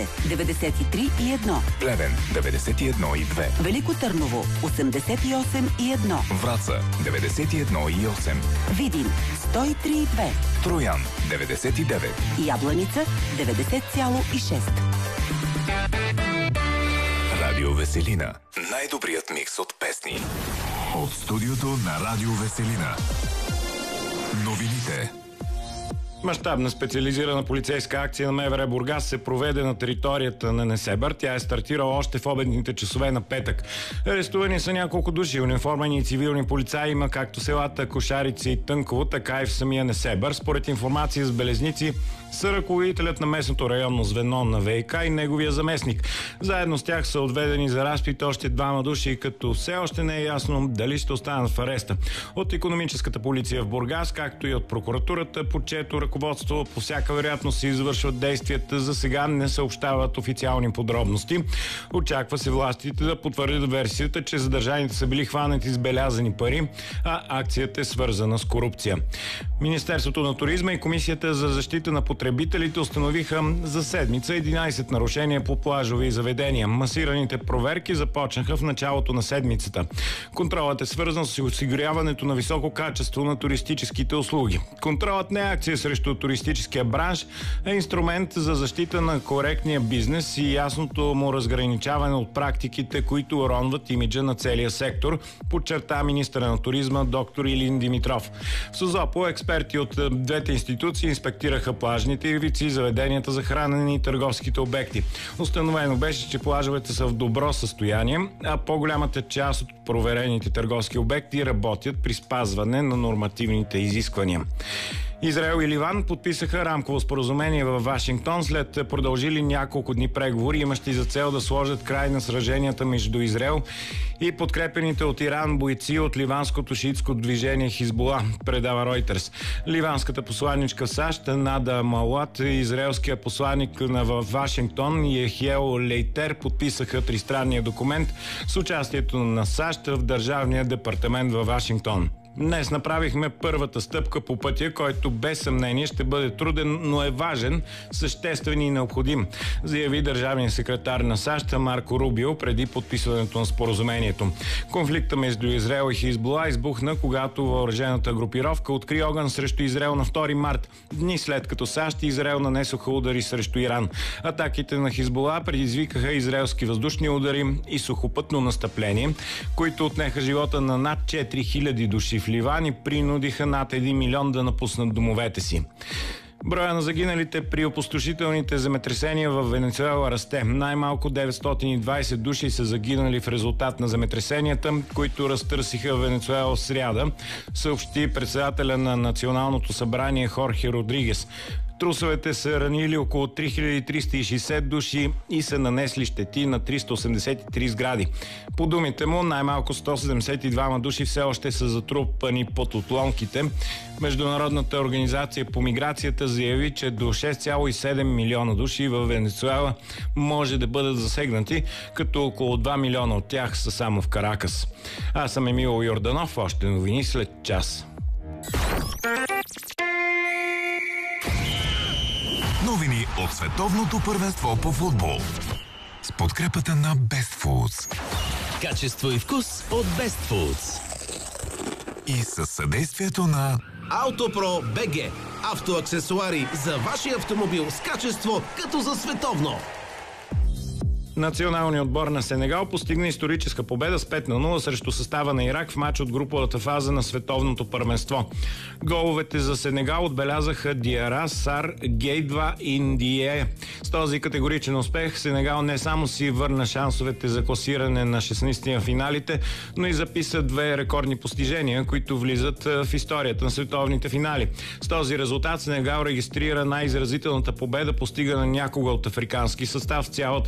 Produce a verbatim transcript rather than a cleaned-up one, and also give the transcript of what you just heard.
деветдесет и три и едно. Плевен деветдесет и едно и две. Велико Търново осемдесет и осем и едно. Враца деветдесет и едно и осем. Видин сто и три и две. Троян деветдесет и девет. Ябланица деветдесет цяло и шест. Радио Веселина. Най-добрият микс от песни. От студиото на Радио Веселина. Новините. Мащабна специализирана полицейска акция на МВР Бургас се проведе на територията на Несебър. Тя е стартирала още в обедните часове на петък. Арестувани са няколко души, униформени и цивилни полицаи има както селата Кошарица и Тънково, така и в самия Несебър. Според информация с белезници са ръководителят на местното районно звено на ВиК и неговия заместник. Заедно с тях са отведени за разпит още двама души, като все още не е ясно дали ще останат в ареста. От икономическата полиция в Бургас, както и от прокуратурата, по чието ръководство по всяка вероятност се извършват действията, за сега не съобщават официални подробности. Очаква се властите да потвърдят версията, че задържаните са били хванати с белязани пари, а акцията е свързана с корупция. Министерството на туризма и Комисията за защита на потребителите установиха за седмица единайсет нарушения по плажови заведения. Масираните проверки започнаха в началото на седмицата. Контролът е свързан с осигуряването на високо качество на туристическите услуги. Контролът не е акция срещу туристическия бранш, е инструмент за защита на коректния бизнес и ясното му разграничаване от практиките, които уронват имиджа на целия сектор, подчерта министъра на туризма доктор Илин Димитров. В Созопо експерти от двете институции инспектираха плажните ивици, заведенията за хранене и търговските обекти. Установено беше, че плажовете са в добро състояние, а по-голямата част от проверените търговски обекти работят при спазване на нормативните изисквания. Израел и Ливан подписаха рамково споразумение във Вашингтон след продължили няколко дни преговори, имащи за цел да сложат край на сраженията между Израел и подкрепените от Иран бойци от ливанското шиитско движение Хизбула, предава Ройтерс. Ливанската посланичка в САЩ Нада Малат и израелския посланник на Вашингтон Ехиел Лейтер подписаха тристранния документ с участието на САЩ в Държавния департамент във Вашингтон. Днес направихме първата стъпка по пътя, който без съмнение ще бъде труден, но е важен, съществен и необходим, заяви държавният секретар на САЩ Марко Рубио преди подписването на споразумението. Конфликта между Израел и Хизбула избухна, когато въоръжената групировка откри огън срещу Израел на втори март, дни след като САЩ и Израел нанесоха удари срещу Иран. Атаките на Хизбула предизвикаха израелски въздушни удари и сухопътно настъпление, които отнеха живота на над четири хиляди души в Ливан и принудиха над един милион да напуснат домовете си. Броя на загиналите при опустошителните земетресения в Венецуела расте. Най-малко деветстотин и двайсет души са загинали в резултат на земетресенията, които разтърсиха Венецуела в сряда, съобщи председателя на Националното събрание Хорхе Родригес. Трусовете са ранили около три хиляди триста и шейсет души и са нанесли щети на триста осемдесет и три сгради. По думите му, най-малко сто седемдесет и двама души все още са затрупани под отломките. Международната организация по миграцията заяви, че до шест цяло и седем милиона души в Венецуела може да бъдат засегнати, като около два милиона от тях са само в Каракас. Аз съм Емил Йорданов, още новини след час. Новини от световното първенство по футбол. С подкрепата на Best Foods. Качество и вкус от Best Foods. И със съдействието на Автопро БГ. Автоаксесуари за вашия автомобил с качество като за световно. Националният отбор на Сенегал постигна историческа победа с пет на нула срещу състава на Ирак в матч от груповата фаза на световното първенство. Головете за Сенегал отбелязаха Диара, Сар, Гейдва и Ндие. С този категоричен успех Сенегал не само си върна шансовете за класиране на шестнайсети на финалите, но и записа две рекордни постижения, които влизат в историята на световните финали. С този резултат Сенегал регистрира най-изразителната победа, постигана някога от африкански състав в цялата